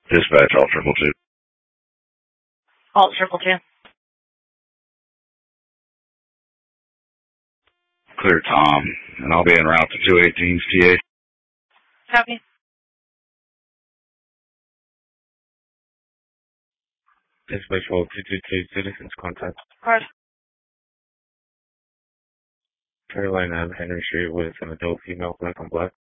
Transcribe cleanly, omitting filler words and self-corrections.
Dispatch, all 222. Alt 222. Clear Tom, and I'll be en route to 218's TA. Copy. Dispatch Vault 222, citizens contact. Card. Caroline Ave, Henry Street with an adult female, black on black.